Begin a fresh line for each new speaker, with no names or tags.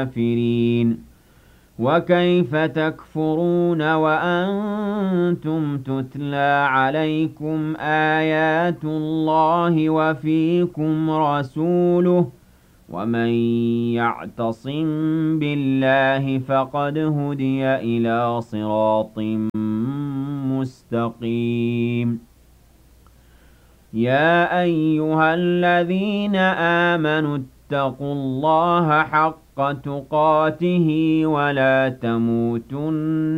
الكافرين وكيف تكفرون وأنتم تتلى عليكم آيات الله وفيكم رسوله ومن يعتصم بالله فقد هدي إلى صراط مستقيم يا أيها الذين آمنوا اتقوا الله حق تقاته ولا تموتن